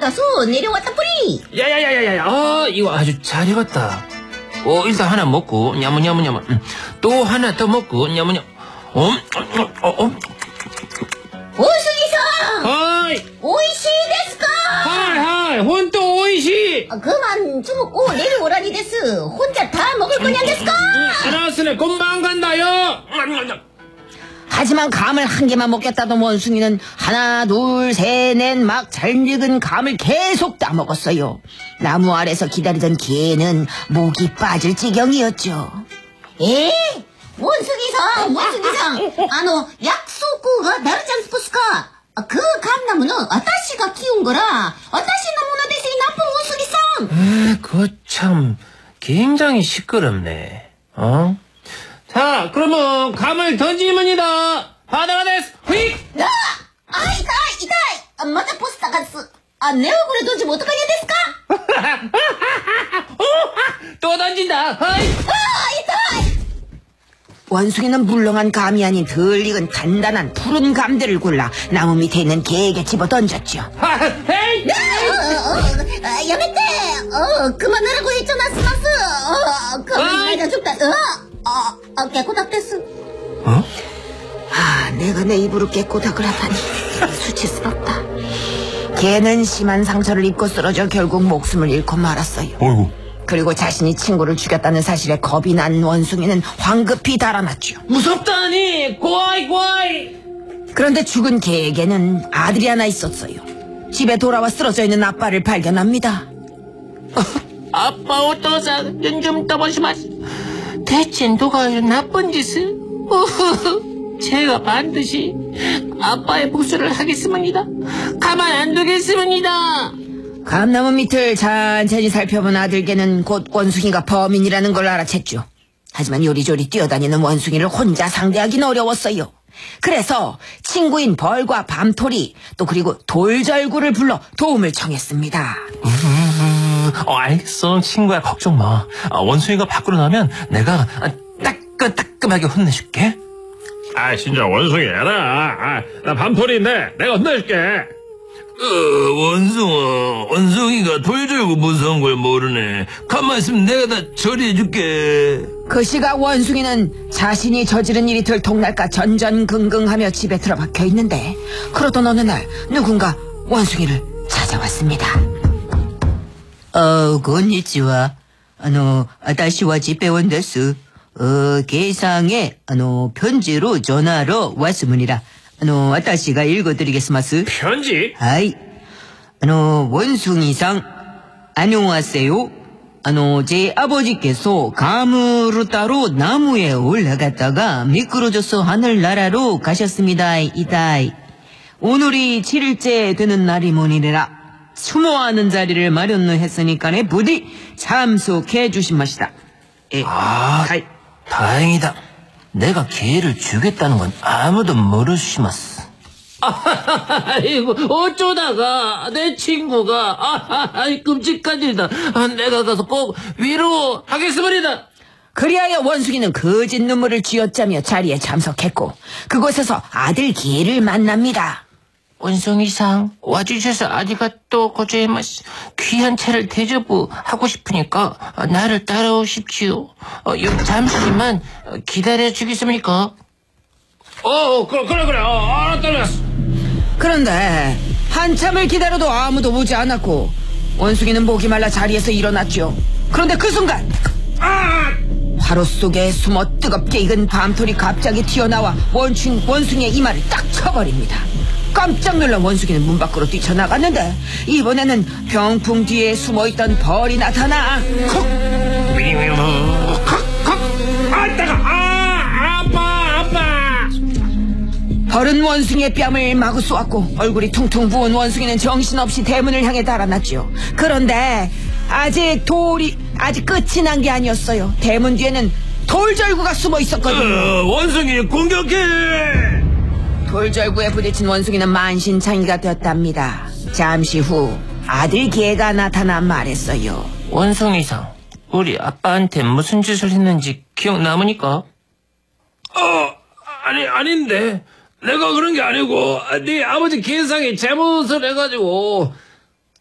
따서 내려왔다 뿌리. 야야야야야, 이거 아주 잘 익었다. 일단 하나 먹고 냐무냐무냐무. 또 하나 더 먹고 냐무냐무. 원숭이상. 하이. 오이시 데스까? 하이 혼또 오이시. 그만 주먹고 내려오라니 데스. 혼자 다 먹을 거냐 데스까? 알았으네, 금방 간다요. 하지만 감을 한 개만 먹겠다던 원숭이는 하나 둘 셋 넷 막 잘 익은 감을 계속 따먹었어요. 나무 아래서 기다리던 개는 목이 빠질 지경이었죠. 에? 원숭이상. 너 약속구가 나르지 않습니까? 그 감나무는 아따씨가 키운 거라. 아따씨 너무나 대신이 나쁜 원숭이상. 그거 참 굉장히 시끄럽네. 자, 그러면 감을 던지면이다. 바다가 됐어. 휙! 이따이. 맞아 보스타가스. 내 얼굴에 던지면 어떡하냐 데스까? 또 던진다. 하이! 이따이. 원숭이는 물렁한 감이 아닌 덜 익은 단단한 푸른 감들을 골라 나무 밑에 있는 개에게 집어 던졌죠. 헤이! 야메떼. 그만하라고 했잖아 스마스. 그만 잘 죽다. 깨꼬닥 됐어. 내가 내 입으로 깨꼬닥을 하다니 수치스럽다. 개는 심한 상처를 입고 쓰러져 결국 목숨을 잃고 말았어요. 어이구. 그리고 자신이 친구를 죽였다는 사실에 겁이 난 원숭이는 황급히 달아났죠. 무섭다니. 고아이. 그런데 죽은 개에게는 아들이 하나 있었어요. 집에 돌아와 쓰러져 있는 아빠를 발견합니다. 아빠 오토상 눈좀 떠보시마시. 대체 누가 이런 나쁜 짓을? 제가 반드시 아빠의 복수를 하겠습니다. 가만 안 두겠습니다. 감나무 밑을 천천히 살펴본 아들개는 곧 원숭이가 범인이라는 걸 알아챘죠. 하지만 요리조리 뛰어다니는 원숭이를 혼자 상대하기는 어려웠어요. 그래서 친구인 벌과 밤토리 또 그리고 돌절구를 불러 도움을 청했습니다. 알겠어, 친구야, 걱정 마. 원숭이가 밖으로 나면 내가 따끔하게 혼내줄게. 진짜 원숭이 해라. 나 밤토리인데 내가 혼내줄게. 원숭이가 돌절구 무서운 걸 모르네. 가만 있으면 내가 다 처리해줄게. 그 시각 원숭이는 자신이 저지른 일이 들통날까 전전긍긍하며 집에 들어박혀 있는데, 그러던 어느 날 누군가 원숭이를 찾아왔습니다. 건니치와. 다시와 집에 온데스. 계상에 편지로 전화로 왔으므니라. 아따씨가 읽어드리겠습니다스. 편지? 하이. 원숭이상 안녕하세요. 제 아버지께서 감으로 따로 나무에 올라갔다가 미끄러져서 하늘나라로 가셨습니다. 이다이. 오늘이 7일째 되는 날이 뭐니라 추모하는 자리를 마련했으니까네 부디 참석해 주신 맛이다. 하이. 다행이다. 내가 개를 주겠다는 건 아무도 모르시마스. 아이고, 어쩌다가 내 친구가 끔찍한 일이다. 내가 가서 꼭 위로하겠습니다. 그리하여 원숭이는 거짓 눈물을 쥐어짜며 자리에 참석했고 그곳에서 아들 개를 만납니다. 원숭이상 와주셔서 아리가또 고자이마스. 귀한 차를 대접하고 싶으니까 나를 따라오십시오. 잠시만 기다려주겠습니까? 그래. 알았어. 그런데 한참을 기다려도 아무도 오지 않았고 원숭이는 목이 말라 자리에서 일어났죠. 그런데 그 순간 화로 속에 숨어 뜨겁게 익은 밤토리 갑자기 튀어나와 원숭이의 이마를 딱 쳐버립니다. 깜짝 놀란 원숭이는 문 밖으로 뛰쳐나갔는데 이번에는 병풍 뒤에 숨어있던 벌이 나타나 아빠. 벌은 원숭이의 뺨을 마구 쏘았고 얼굴이 퉁퉁 부은 원숭이는 정신없이 대문을 향해 달아났죠. 그런데 아직 끝이 난 게 아니었어요. 대문 뒤에는 돌절구가 숨어 있었거든요. 원숭이 공격해. 돌절구에 부딪힌 원숭이는 만신창이가 되었답니다. 잠시 후 아들 개가 나타나 말했어요. 원숭이상, 우리 아빠한테 무슨 짓을 했는지 기억 남으니까? 아닌데. 내가 그런 게 아니고 네 아버지 계상이 잘못을 해가지고